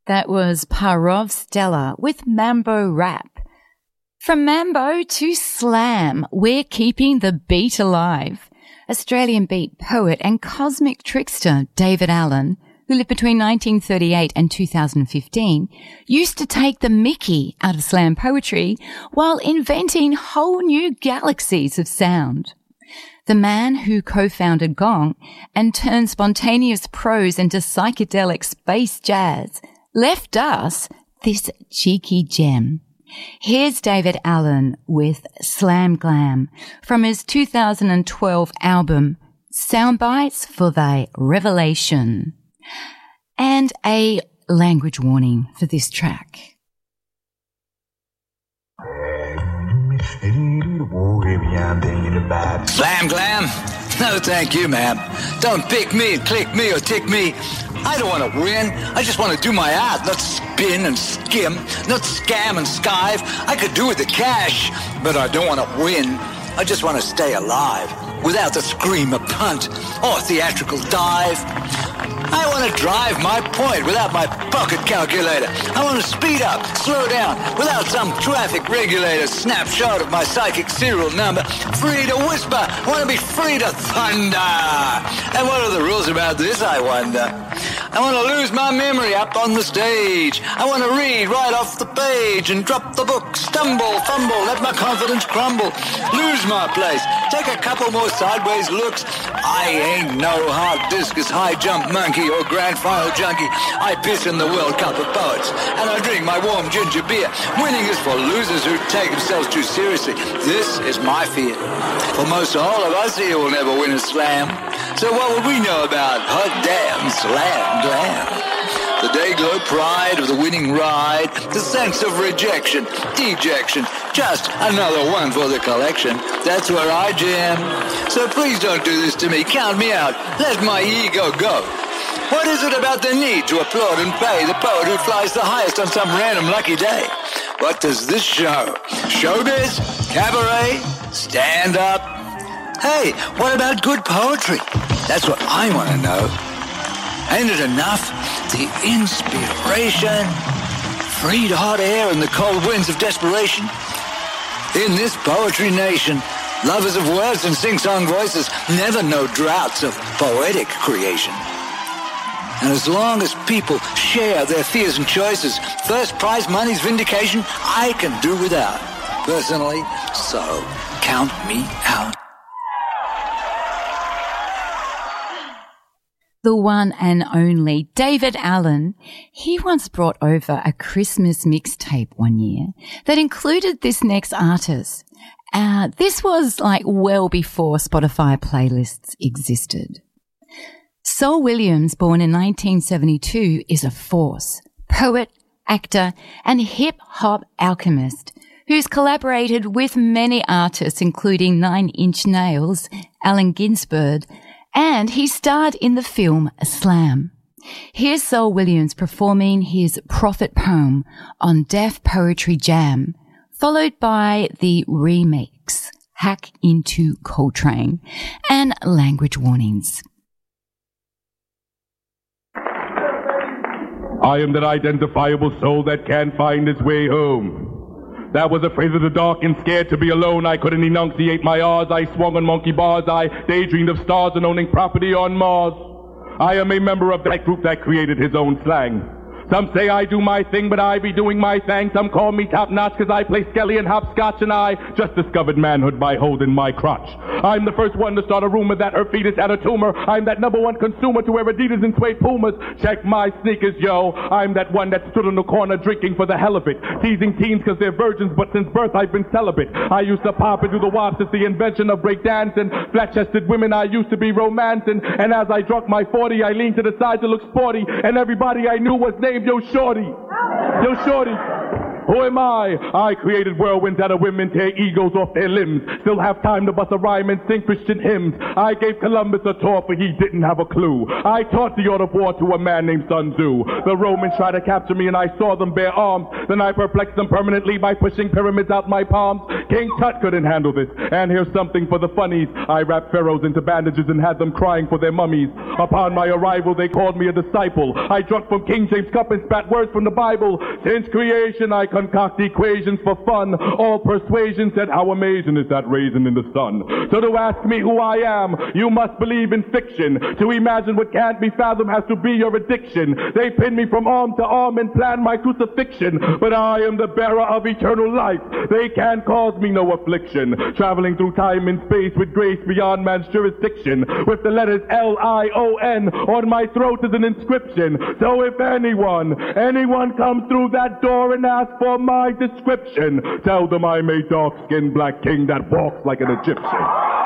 That was Parov Stella with Mambo Rap. From Mambo to Slam, we're keeping the beat alive. Australian beat poet and cosmic trickster David Allen, who lived between 1938 and 2015, used to take the mickey out of slam poetry while inventing whole new galaxies of sound. The man who co-founded Gong and turned spontaneous prose into psychedelic space jazz left us this cheeky gem. Here's David Allen with Slam Glam from his 2012 album Soundbites for Thy Revelation. And a language warning for this track. Slam Glam? No, thank you, ma'am. Don't pick me, click me, or tick me. I don't want to win. I just want to do my art, not spin and skim, not scam and skive. I could do with the cash, but I don't want to win. I just want to stay alive without the scream of punt or theatrical dive. I want to drive my point without my pocket calculator. I want to speed up, slow down, without some traffic regulator snapshot of my psychic serial number. Free to whisper, I want to be free to thunder. And what are the rules about this, I wonder? I want to lose my memory up on the stage. I want to read right off the page and drop the book, stumble, fumble, let my confidence crumble, lose my place, take a couple more sideways looks. I ain't no hard discus, high jump monkey or grand final junkie. I piss in the World Cup of Poets and I drink my warm ginger beer. Winning is for losers who take themselves too seriously. This is my fear. For most all of us here will never win a slam. So what would we know about hot damn slam glam? The day-glow pride of the winning ride, the sense of rejection, dejection, just another one for the collection. That's where I jam. So please don't do this to me, count me out, let my ego go. What is it about the need to applaud and pay the poet who flies the highest on some random lucky day? What does this show? Showbiz? Cabaret? Stand-up? Hey, what about good poetry? That's what I want to know. Ain't it enough? The inspiration, freed hot air and the cold winds of desperation. In this poetry nation, lovers of words and sing-song voices never know droughts of poetic creation. And as long as people share their fears and choices, first prize money's vindication, I can do without. Personally, so count me out. The one and only David Allen, he once brought over a Christmas mixtape one year that included this next artist. This was like well before Spotify playlists existed. Saul Williams, born in 1972, is a force, poet, actor, and hip-hop alchemist who's collaborated with many artists including Nine Inch Nails, Allen Ginsberg, and he starred in the film Slam. Here's Saul Williams performing his prophet poem on Def Poetry Jam, followed by the remix, Hack into Coltrane, and language warnings. I am that identifiable soul that can't find its way home. That was afraid of the dark and scared to be alone. I couldn't enunciate my R's. I swung on monkey bars. I daydreamed of stars and owning property on Mars. I am a member of that group that created his own slang. Some say I do my thing, but I be doing my thing. Some call me top-notch because I play Skelly and hopscotch, and I just discovered manhood by holding my crotch. I'm the first one to start a rumor that her fetus had a tumor. I'm that number one consumer to wear Adidas and suede Pumas. Check my sneakers, yo. I'm that one that stood on the corner drinking for the hell of it. Teasing teens because they're virgins, but since birth I've been celibate. I used to pop and do the wops since the invention of breakdancing. Flat-chested women I used to be romancing. And as I drunk my 40, I leaned to the side to look sporty. And everybody I knew was named Yo Shorty. Yo Shorty. Who am I? I created whirlwinds out of women, tear egos off their limbs. Still have time to bust a rhyme and sing Christian hymns. I gave Columbus a tour, for he didn't have a clue. I taught the art of war to a man named Sun Tzu. The Romans tried to capture me and I saw them bear arms. Then I perplexed them permanently by pushing pyramids out my palms. King Tut couldn't handle this. And here's something for the funnies. I wrapped pharaohs into bandages and had them crying for their mummies. Upon my arrival, they called me a disciple. I drunk from King James' cup and spat words from the Bible. Since creation, I concoct equations for fun. All persuasion said, how amazing is that raisin in the sun? So to ask me who I am, you must believe in fiction. To imagine what can't be fathomed has to be your addiction. They pin me from arm to arm and plan my crucifixion. But I am the bearer of eternal life. They can't cause me no affliction. Traveling through time and space with grace beyond man's jurisdiction. With the letters L-I-O-N on my throat as an inscription. So if anyone comes through that door and asks for my description, tell them I'm a dark-skinned black king that walks like an Egyptian.